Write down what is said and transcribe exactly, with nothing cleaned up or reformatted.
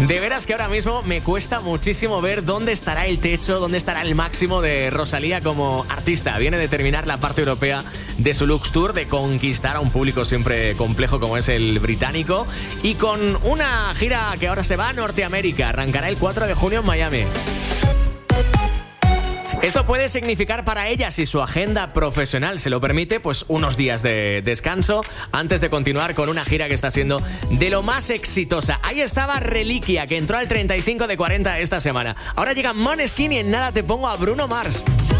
De veras que ahora mismo me cuesta muchísimo ver dónde estará el techo, dónde estará el máximo de Rosalía como artista. Viene de terminar la parte europea de su Lux Tour, de conquistar a un público siempre complejo como es el británico, y con una gira que ahora se va a Norteamérica. Arrancará el cuatro de junio en Miami. Esto puede significar para ella, si su agenda profesional se lo permite, pues unos días de descanso antes de continuar con una gira que está siendo de lo más exitosa. Ahí estaba Reliquia, que entró al treinta y cinco de cuarenta esta semana. Ahora llega Måneskin y en nada te pongo a Bruno Mars.